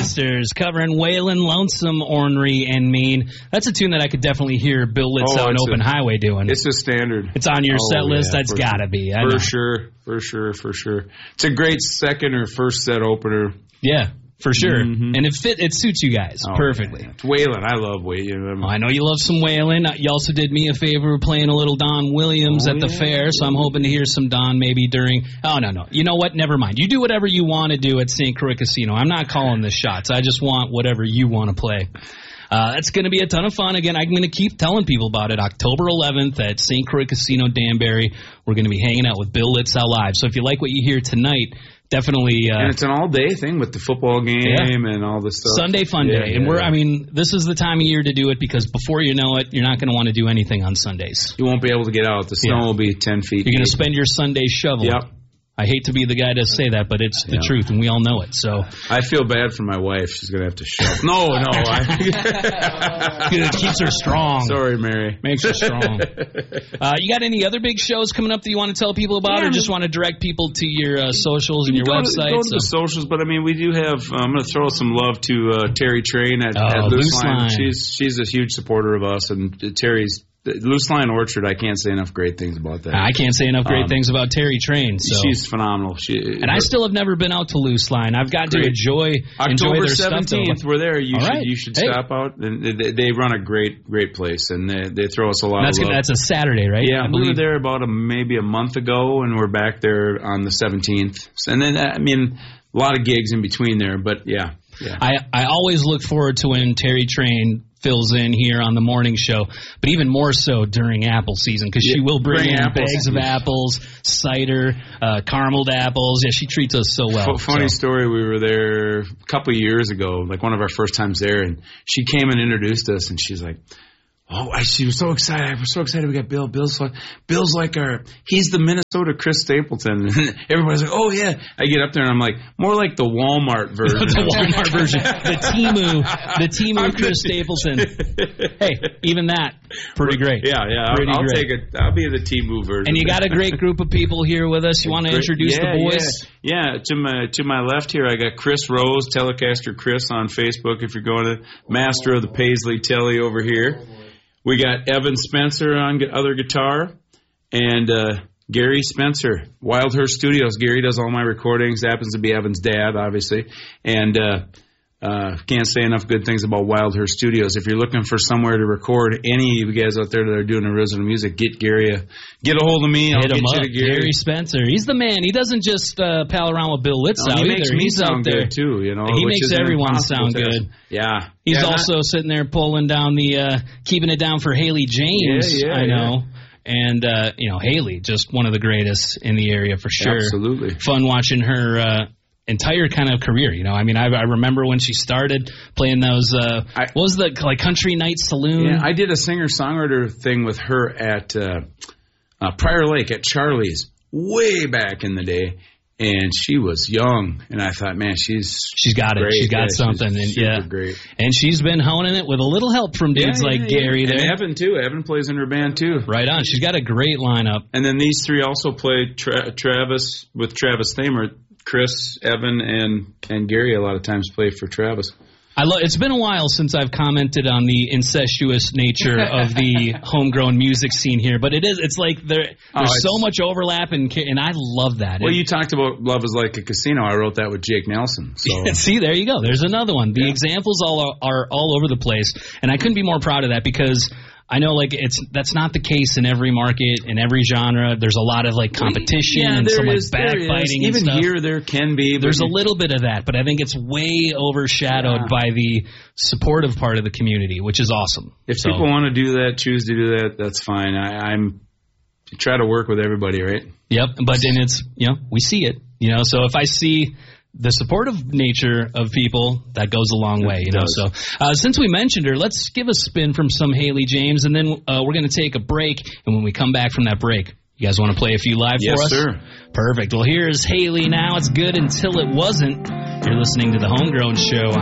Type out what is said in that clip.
Sisters, covering Waylon Lonesome, Ornery, and Mean. That's a tune that I could definitely hear Bill Litzow and Open Highway doing. It's a standard. It's on your set list. That's got to be. For sure. It's a great second or first set opener. Yeah. For sure. Mm-hmm. And it suits you guys perfectly. It's Waylon. I love Waylon. I know you love some Waylon. You also did me a favor playing a little Don Williams at the fair, so I'm hoping to hear some Don maybe during... Oh, no. You know what? Never mind. You do whatever you want to do at St. Croix Casino. I'm not calling the shots. I just want whatever you want to play. That's going to be a ton of fun. Again, I'm going to keep telling people about it. October 11th at St. Croix Casino, Danbury. We're going to be hanging out with Bill Litzow live. So if you like what you hear tonight... Definitely. And it's an all-day thing with the football game and all this stuff. Sunday fun day. And this is the time of year to do it because before you know it, you're not going to want to do anything on Sundays. You won't be able to get out. The snow will be 10 feet. You're going to spend your Sunday shoveling. Yep. I hate to be the guy to say that, but it's the truth, and we all know it. So I feel bad for my wife. She's going to have to shovel. No. It keeps her strong. Sorry, Mary. Makes her strong. You got any other big shows coming up that you want to tell people about, or just want to direct people to your socials and your website? Go to the socials, but we do have. I'm going to throw some love to Terry Train at Loose Line. She's a huge supporter of us, and Terry's. Loose Line Orchard, I can't say enough great things about that. I can't say enough great things about Terry Train. So. She's phenomenal. I still have never been out to Loose Line. I've got to enjoy October their 17th, stuff. We're there. You should stop out. And they run a great place, and they throw us a lot of love. That's a Saturday, right? Yeah, we were there about maybe a month ago, and we're back there on the 17th. And then, a lot of gigs in between there, but yeah. I always look forward to when Terry Train fills in here on the morning show, but even more so during apple season because she will bring in bags of apples, cider, carameled apples. Yeah, she treats us so well. Funny story, we were there a couple of years ago, like one of our first times there, and she came and introduced us, and she's like, she was so excited. We're so excited we got Bill. Bill's like he's the Minnesota Chris Stapleton. And everybody's like, oh, yeah. I get up there, and I'm like, more like the Walmart version. The Walmart version. The Temu Chris Stapleton. Hey, even that, pretty great. Yeah. I'll take it. I'll be the Temu version. And you got a great group of people here with us. You want to introduce the boys? Yeah. To my left here, I got Chris Rose, Telecaster Chris on Facebook. If you're going to Master of the Paisley Telly over here. We got Evan Spencer on other guitar, and Gary Spencer, Wildhurst Studios. Gary does all my recordings. Happens to be Evan's dad, obviously. And can't say enough good things about Wildhurst Studios. If you're looking for somewhere to record, any of you guys out there that are doing original music, get a hold of me. I'll get you to Gary Spencer. He's the man. He doesn't just pal around with Bill Litzow. He makes me sound good, too. He makes everyone sound good. Yeah. He's also sitting there pulling down keeping it down for Haley James. I know. And, Haley, just one of the greatest in the area for sure. Absolutely. Fun watching her entire kind of career. I remember when she started playing those, what was the Country Night Saloon? Yeah, I did a singer-songwriter thing with her at Prior Lake at Charlie's way back in the day. And she was young, and I thought, man, she's got it. Great. She's got something, she's great. And she's been honing it with a little help from dudes like Gary. There, and Evan too. Evan plays in her band too. Right on. She's got a great lineup. And then these three also play Travis with Travis Thamer. Chris, Evan, and Gary a lot of times play for Travis. It's been a while since I've commented on the incestuous nature of the homegrown music scene here, but it's like there's so much overlap, and I love that. Well, you talked about Love is Like a Casino. I wrote that with Jake Nelson. So. See, there you go. There's another one. The examples are all over the place, and I couldn't be more proud of that because I know that's not the case in every market, in every genre. There's a lot of competition and some backbiting and stuff. Even here there can be. There's a little bit of that, but I think it's way overshadowed by the supportive part of the community, which is awesome. If people want to do that, choose to do that, that's fine. I try to work with everybody, right? Yep, but then it's we see it. So if I see the supportive nature of people, that goes a long way, So since we mentioned her, let's give a spin from some Haley James, and then we're going to take a break. And when we come back from that break, you guys want to play a few live for us? Yes, sir. Perfect. Well, here's Haley now. It's good until it wasn't. You're listening to The Homegrown Show on